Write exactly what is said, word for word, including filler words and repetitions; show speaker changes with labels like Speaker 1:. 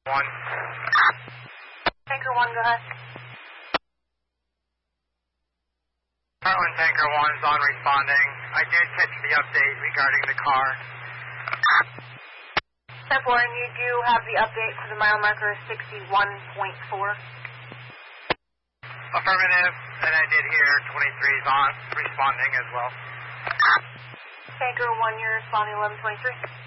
Speaker 1: One.
Speaker 2: Tanker one, go ahead.
Speaker 1: Heartland Tanker one's on responding. I did catch the update regarding the car.
Speaker 2: ten four, and you do have the update to the mile marker sixty-one point four.
Speaker 1: Affirmative, and I did hear twenty-three's on responding as well.
Speaker 2: Tanker one, you're responding eleven twenty-three.